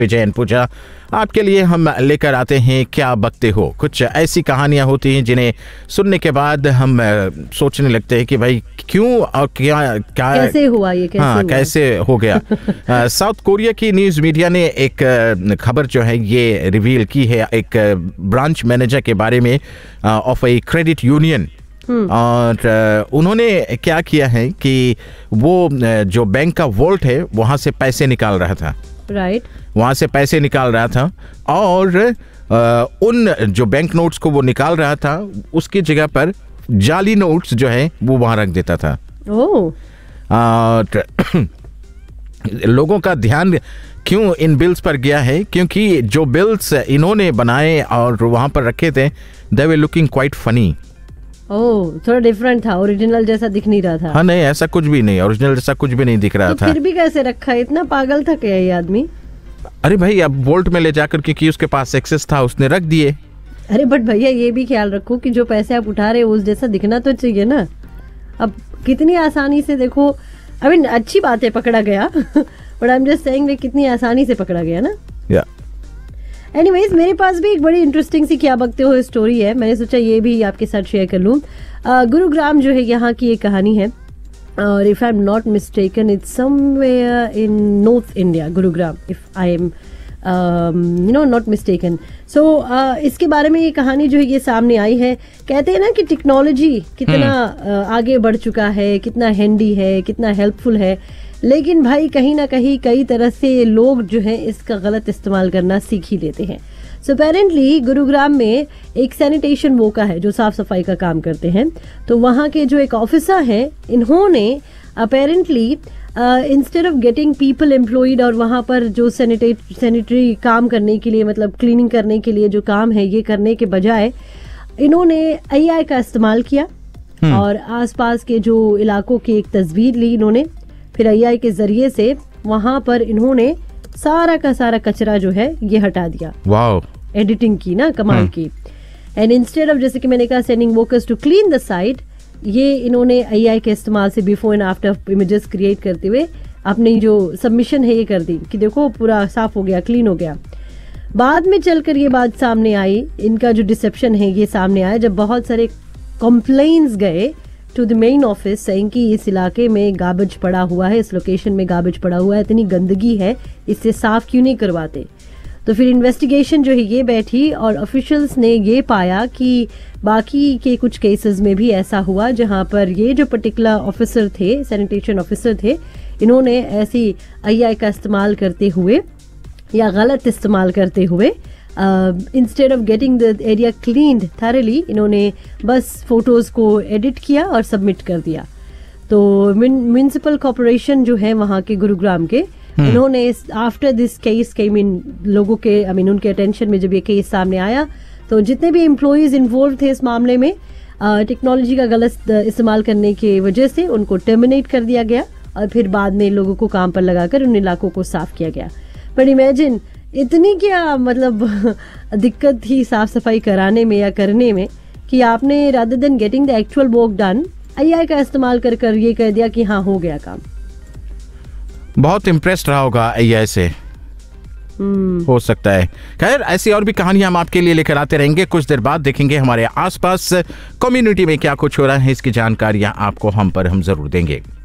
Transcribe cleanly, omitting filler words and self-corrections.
विजय and पूजा, आपके लिए हम लेकर आते हैं क्या बकते हो। कुछ ऐसी कहानियां होती हैं जिन्हें सुनने के बाद हम सोचने लगते हैं कि भाई क्यों और क्या क्या कैसे हुआ ये, कैसे हो गया। साउथ कोरिया की न्यूज मीडिया ने एक खबर जो है ये रिवील की है एक ब्रांच मैनेजर के बारे में ऑफ ए क्रेडिट यूनियन। और उन्होंने क्या किया है कि वो जो बैंक का वॉल्ट है वहां से पैसे निकाल रहा था, राइट, वहां से पैसे निकाल रहा था और उन जो बैंक नोट्स को वो निकाल रहा था उसकी जगह पर जाली नोट्स जो है वो वहां रख देता था। और लोगों का ध्यान क्यों इन बिल्स पर गया है, क्योंकि जो बिल्स इन्होंने बनाए और वहां पर रखे थे दे वर लुकिंग क्वाइट फनी। थोड़ा डिफरेंट था, ओरिजिनल जैसा दिख नहीं रहा था। हाँ नहीं, ऐसा कुछ भी नहीं, ओरिजिनल जैसा कुछ भी नहीं दिख रहा था। फिर भी कैसे रखा, इतना पागल था क्या ये आदमी? अरे भाई अब वोल्ट में ले जाकर क्योंकि उसके पास एक्सेस था उसने रख दिए। अरे बट भैया ये भी ख्याल रखो कि जो पैसे आप उठा रहे हो उस जैसा दिखना तो चाहिए ना। अब कितनी आसानी से देखो, आई मीन अच्छी बात है पकड़ा गया but I am just saying कितनी आसानी से पकड़ा गया ना। या एनीवेज मेरे पास भी एक बड़ी इंटरेस्टिंग सी क्या बकते हो स्टोरी है, मैंने सोचा ये भी आपके साथ शेयर कर लूँ। गुरुग्राम जो है यहाँ की एक कहानी है और if I am not mistaken it's somewhere in north India, Gurugram, if I am not mistaken. सो इसके बारे में ये कहानी जो है ये सामने आई है। कहते हैं ना कि टेक्नोलॉजी कितना आगे बढ़ चुका है, कितना हैंडी है, कितना हेल्पफुल है, लेकिन भाई कहीं ना कहीं कई तरह से लोग जो है इसका गलत इस्तेमाल करना सीख ही लेते हैं। सो अपेरेंटली गुरुग्राम में एक सैनिटेशन वर्कर है जो साफ सफाई का काम करते हैं। तो वहाँ के जो एक ऑफिसर है, इन्होंने apparently instead of getting people employed और वहाँ पर जो सैनिटरी काम करने के लिए, मतलब क्लीनिंग करने के लिए जो काम है ये करने के बजाय इन्होंने AI का इस्तेमाल किया और आसपास के जो इलाकों की एक तस्वीर ली इन्होंने, फिर AI के जरिए से वहां पर इन्होंने सारा का सारा कचरा जो है ये हटा दिया। वाओ, एडिटिंग की ना, कमाल की। एंड इंस्टेड ऑफ, जैसे कि मैंने कहा, sending workers to clean the site, ये इन्होंने AI के इस्तेमाल से before and after images create करते हुए अपनी जो सबमिशन है ये कर दी कि देखो पूरा साफ हो गया, क्लीन हो गया। बाद में चलकर ये बात सामने आई, इनका जो डिसेप्शन है ये सामने आया जब बहुत सारे कंप्लेंट्स गए to the main office saying कि इस इलाके में गार्बेज पड़ा हुआ है, इस लोकेशन में गार्बेज पड़ा हुआ है, इतनी गंदगी है, इससे साफ क्यों नहीं करवाते। तो फिर इन्वेस्टिगेशन जो है ये बैठी और ऑफिशियल्स ने ये पाया कि बाकी के कुछ केसेस में भी ऐसा हुआ जहां पर ये जो पर्टिकुलर ऑफिसर थे, सैनिटेशन ऑफिसर थे, इन्होंने ऐसी AI का इस्तेमाल करते हुए या गलत इस्तेमाल करते हुए instead of getting the area cleaned thoroughly, इन्होंने बस फोटोज को एडिट किया और सबमिट कर दिया। तो म्युनिसिपल कॉर्पोरेशन जो है वहाँ के गुरुग्राम के, इन्होंने आफ्टर दिस केस केम इन, लोगों के उनके अटेंशन में जब ये केस सामने आया तो जितने भी एम्प्लॉयज इन्वॉल्व थे इस मामले में टेक्नोलॉजी का गलत इस्तेमाल करने की वजह से उनको टर्मिनेट कर दिया गया और फिर बाद में लोगों को काम पर लगाकर उन इलाकों को साफ किया गया। बट इमेजिन इतनी क्या मतलब दिक्कत थी साफ सफाई कराने में या करने में कि आपने rather than getting the actual work done AI का इस्तेमाल कर ये कह दिया कि हाँ हो गया काम। बहुत इम्प्रेस्ड रहा होगा AI से, हो सकता है। खैर ऐसी और भी कहानियां हम आपके लिए लेकर आते रहेंगे। कुछ देर बाद देखेंगे हमारे आसपास कम्युनिटी में क्या कुछ हो रहा है, इसकी जानकारियां आपको हम जरूर देंगे।